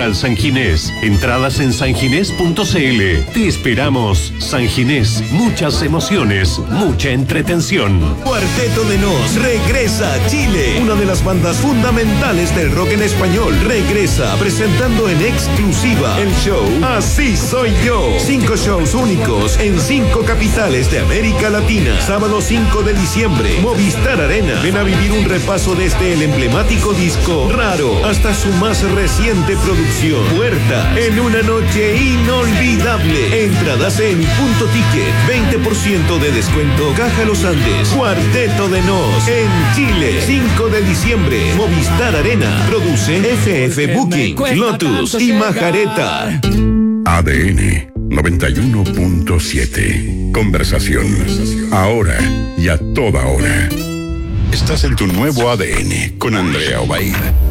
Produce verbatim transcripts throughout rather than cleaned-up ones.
Festival San Ginés. Entradas en sanginés punto cl. Te esperamos. San Ginés, muchas emociones, mucha entretención. Cuarteto de Nos regresa a Chile. Una de las bandas fundamentales del rock en español regresa presentando en exclusiva el show Así Soy Yo. Cinco shows únicos en cinco capitales de América Latina. Sábado cinco de diciembre, Movistar Arena. Ven a vivir un repaso desde el emblemático disco Raro hasta su más reciente producción Puerta, en una noche inolvidable. Entradas en Punto Ticket, veinte por ciento de descuento. Caja Los Andes. Cuarteto de Nos en Chile, cinco de diciembre, Movistar Arena. Produce F F Booking, Lotus y Majareta. A D N noventa y uno punto siete. Conversación. Ahora y a toda hora. Estás en tu nuevo A D N con Andrea Obaid.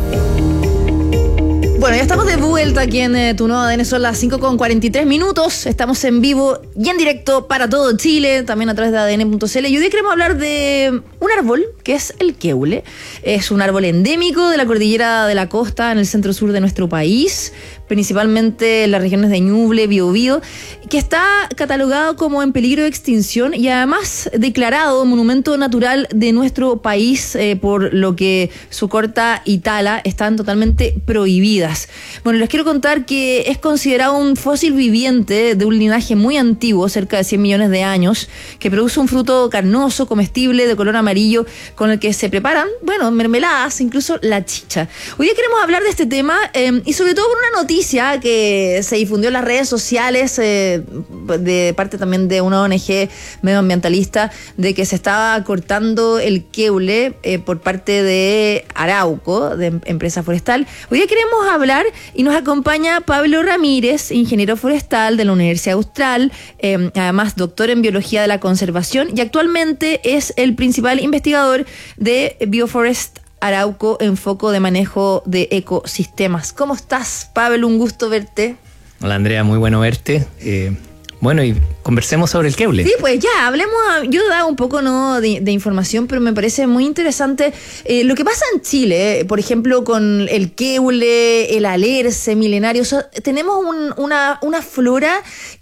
Bueno, ya estamos de vuelta aquí en eh, Tu Nuevo A D N, son las cinco con cuarenta y tres minutos, estamos en vivo y en directo para todo Chile, también a través de A D N punto C L, y hoy queremos hablar de un árbol que es el queule. Es un árbol endémico de la cordillera de la costa en el centro sur de nuestro país, principalmente en las regiones de Ñuble, Biobío, que está catalogado como en peligro de extinción y además declarado monumento natural de nuestro país, eh, por lo que su corta y tala están totalmente prohibidas. Bueno, les quiero contar que es considerado un fósil viviente de un linaje muy antiguo, cerca de cien millones de años, que produce un fruto carnoso, comestible, de color amarillo, con el que se preparan, bueno, mermeladas, incluso la chicha. Hoy día queremos hablar de este tema eh, y sobre todo por una noticia que se difundió en las redes sociales eh, de parte también de una O N G medioambientalista, de que se estaba cortando el queule eh, por parte de Arauco, de empresa forestal. Hoy día queremos hablar y nos acompaña Pablo Ramírez, ingeniero forestal de la Universidad Austral, eh, además doctor en biología de la conservación y actualmente es el principal investigador de Bioforest Arauco en foco de manejo de ecosistemas. ¿Cómo estás, Pablo? Un gusto verte. Hola, Andrea, muy bueno verte. Eh, bueno, y conversemos sobre el queule. Sí, pues ya, hablemos. Yo he dado un poco no de, de información, pero me parece muy interesante eh, lo que pasa en Chile, eh, por ejemplo, con el queule, el alerce milenario. O sea, tenemos un, una, una flora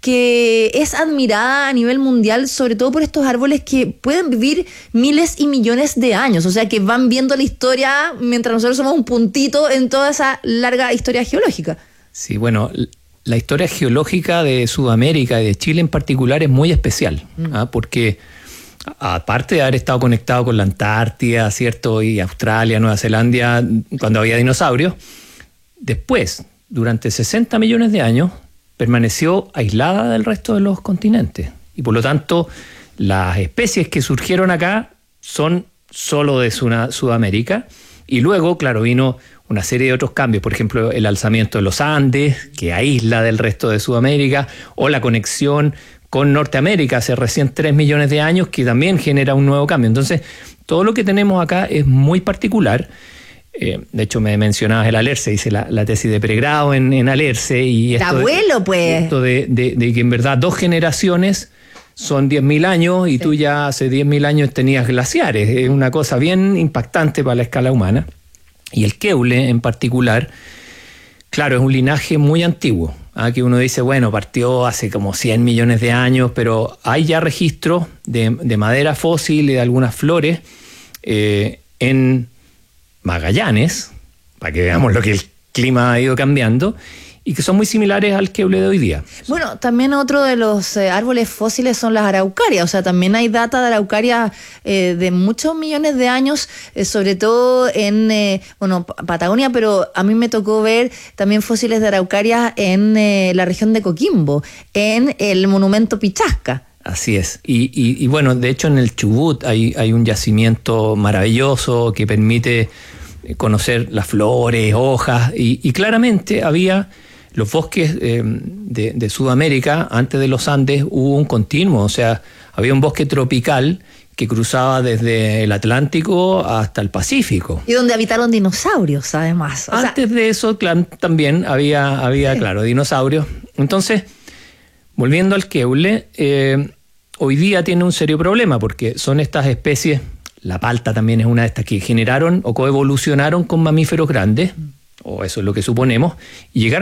que es admirada a nivel mundial, sobre todo por estos árboles que pueden vivir miles y millones de años. O sea, que van viendo la historia mientras nosotros somos un puntito en toda esa larga historia geológica. Sí, bueno, la historia geológica de Sudamérica y de Chile en particular es muy especial, mm. ¿ah? Porque aparte de haber estado conectado con la Antártida, ¿cierto? Y Australia, Nueva Zelanda, cuando había dinosaurios, después, durante sesenta millones de años, permaneció aislada del resto de los continentes. Y por lo tanto, las especies que surgieron acá son solo de Sudamérica. Y luego, claro, vino una serie de otros cambios, por ejemplo, el alzamiento de los Andes, que aísla del resto de Sudamérica, o la conexión con Norteamérica hace recién tres millones de años, que también genera un nuevo cambio. Entonces, todo lo que tenemos acá es muy particular. Eh, de hecho, me mencionabas el alerce, hice la, la tesis de pregrado en, en alerce. Y esto abuelo, de, pues. Esto de, de, de que en verdad dos generaciones son diez mil años y sí. Tú ya hace diez mil años tenías glaciares. Es una cosa bien impactante para la escala humana. Y el queule en particular, claro, es un linaje muy antiguo, ¿ah? Que uno dice, bueno, partió hace como cien millones de años, pero hay ya registros de, de madera fósil y de algunas flores eh, en Magallanes, para que veamos lo que el clima ha ido cambiando, y que son muy similares al queule de hoy día. Bueno, también otro de los eh, árboles fósiles son las araucarias, o sea, también hay data de araucarias eh, de muchos millones de años, eh, sobre todo en, eh, bueno, Patagonia, pero a mí me tocó ver también fósiles de araucarias en eh, la región de Coquimbo, en el monumento Pichasca. Así es. Y, y, y bueno, de hecho en el Chubut hay, hay un yacimiento maravilloso que permite conocer las flores, hojas, y, y claramente había los bosques eh, de, de Sudamérica, antes de los Andes, hubo un continuo, o sea, había un bosque tropical que cruzaba desde el Atlántico hasta el Pacífico. Y donde habitaron dinosaurios, además. O antes sea... de eso, claro, también había, había sí. claro, dinosaurios. Entonces, volviendo al queule, eh, hoy día tiene un serio problema, porque son estas especies, la palta también es una de estas que generaron o coevolucionaron con mamíferos grandes, o eso es lo que suponemos, y llegaron